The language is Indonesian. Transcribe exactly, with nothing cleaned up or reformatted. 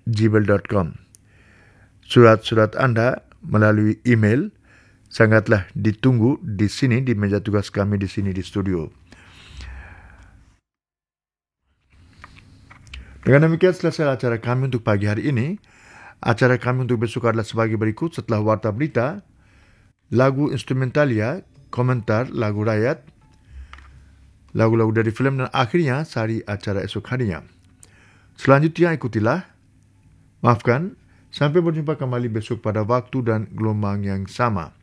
gmail dot com. Surat-surat Anda melalui email sangatlah ditunggu di sini, di meja tugas kami di sini di studio. Dengan demikian selesai acara kami untuk pagi hari ini. Acara kami untuk besok adalah sebagai berikut. Setelah warta berita, lagu instrumentalia, komentar lagu rakyat, lagu-lagu dari filem, dan akhirnya sari acara esok harinya. Selanjutnya ikutilah, maafkan, sampai berjumpa kembali besok pada waktu dan gelombang yang sama.